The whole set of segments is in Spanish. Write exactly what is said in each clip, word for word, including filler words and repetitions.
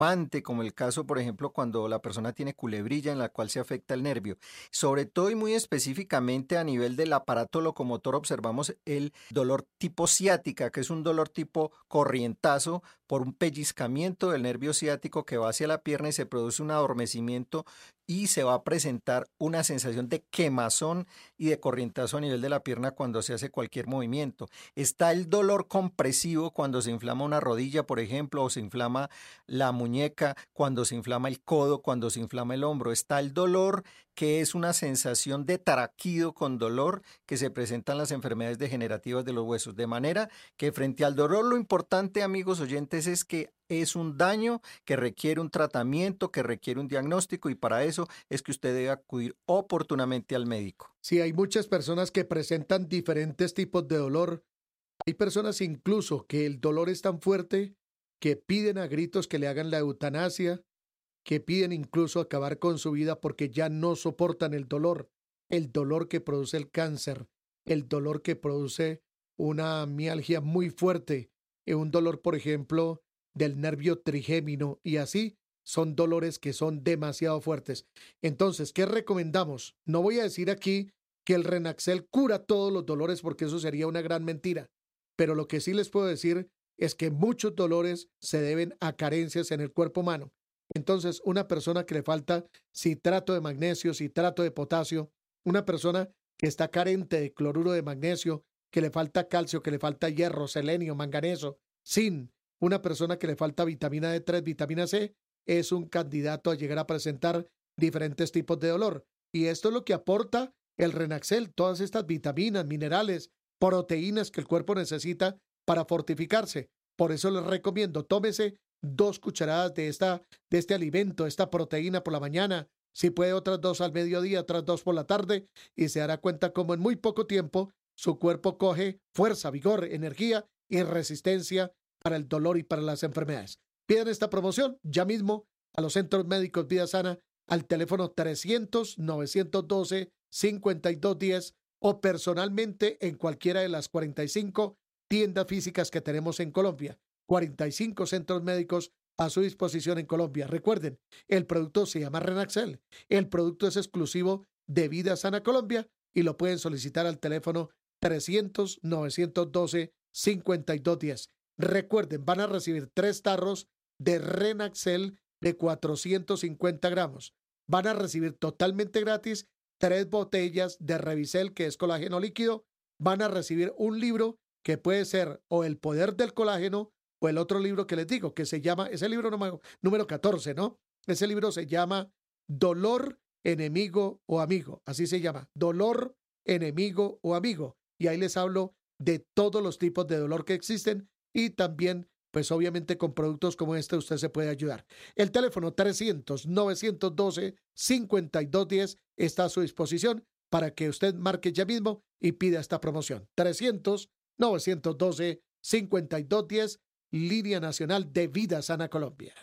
como el caso, por ejemplo, cuando la persona tiene culebrilla en la cual se afecta el nervio. Sobre todo y muy específicamente a nivel del aparato locomotor observamos el dolor tipo ciática, que es un dolor tipo corrientazo por un pellizcamiento del nervio ciático que va hacia la pierna y se produce un adormecimiento y se va a presentar una sensación de quemazón y de corrientazo a nivel de la pierna cuando se hace cualquier movimiento. Está el dolor compresivo cuando se inflama una rodilla, por ejemplo, o se inflama la muñeca, cuando se inflama el codo, cuando se inflama el hombro. Está el dolor, que es una sensación de taraquido con dolor que se presentan las enfermedades degenerativas de los huesos. De manera que frente al dolor, lo importante, amigos oyentes, es que es un daño que requiere un tratamiento, que requiere un diagnóstico, y para eso es que usted debe acudir oportunamente al médico. Sí, hay muchas personas que presentan diferentes tipos de dolor. Hay personas incluso que el dolor es tan fuerte que piden a gritos que le hagan la eutanasia, que piden incluso acabar con su vida porque ya no soportan el dolor, el dolor que produce el cáncer, el dolor que produce una mialgia muy fuerte, eh, un dolor, por ejemplo, del nervio trigémino, y así son dolores que son demasiado fuertes. Entonces, ¿qué recomendamos? No voy a decir aquí que el Renaxel cura todos los dolores porque eso sería una gran mentira, pero lo que sí les puedo decir es que muchos dolores se deben a carencias en el cuerpo humano. Entonces, una persona que le falta citrato de magnesio, citrato de potasio, una persona que está carente de cloruro de magnesio, que le falta calcio, que le falta hierro, selenio, manganeso, zinc, una persona que le falta vitamina D tres, vitamina C, es un candidato a llegar a presentar diferentes tipos de dolor. Y esto es lo que aporta el Renaxel, todas estas vitaminas, minerales, proteínas que el cuerpo necesita para fortificarse. Por eso les recomiendo, tómese dos cucharadas de, esta, de este alimento, esta proteína por la mañana, si puede otras dos al mediodía, otras dos por la tarde, y se dará cuenta cómo en muy poco tiempo su cuerpo coge fuerza, vigor, energía y resistencia para el dolor y para las enfermedades. Pidan esta promoción ya mismo a los centros médicos Vida Sana al teléfono trescientos, novecientos doce, cincuenta y dos diez o personalmente en cualquiera de las cuarenta y cinco tiendas físicas que tenemos en Colombia. cuarenta y cinco centros médicos a su disposición en Colombia. Recuerden, el producto se llama Renaxel. El producto es exclusivo de Vida Sana Colombia y lo pueden solicitar al teléfono trescientos, novecientos doce, cincuenta y dos diez. Recuerden, van a recibir tres tarros de Renaxel de cuatrocientos cincuenta gramos. Van a recibir totalmente gratis tres botellas de Revicel, que es colágeno líquido. Van a recibir un libro que puede ser o El Poder del Colágeno o el otro libro que les digo, que se llama, es el libro número, número catorce, ¿no? Ese libro se llama Dolor, Enemigo o Amigo. Así se llama, Dolor, Enemigo o Amigo. Y ahí les hablo de todos los tipos de dolor que existen y también, pues obviamente con productos como este usted se puede ayudar. El teléfono trescientos, novecientos doce, cincuenta y dos diez está a su disposición para que usted marque ya mismo y pida esta promoción. trescientos, novecientos doce, cincuenta y dos diez, línea nacional de Vida Sana Colombia.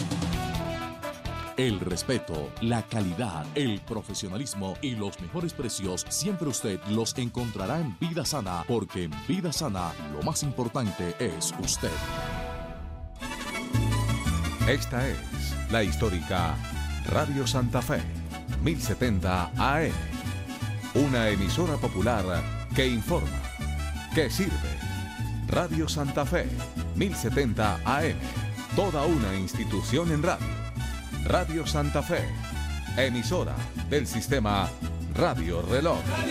El respeto, la calidad, el profesionalismo y los mejores precios siempre usted los encontrará en Vida Sana, porque en Vida Sana lo más importante es usted. Esta es la histórica Radio Santa Fe, mil setenta A M, una emisora popular que informa, que sirve. Radio Santa Fe, mil setenta A M, toda una institución en radio. Radio Santa Fe, emisora del sistema Radio Reloj.